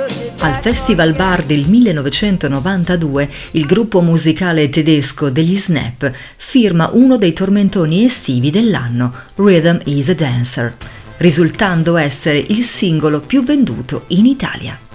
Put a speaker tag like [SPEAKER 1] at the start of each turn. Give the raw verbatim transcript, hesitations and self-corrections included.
[SPEAKER 1] Al Festival Bar del millenovecentonovantadue il gruppo musicale tedesco degli Snap firma uno dei tormentoni estivi dell'anno, Rhythm is a Dancer, risultando essere il singolo più venduto in Italia.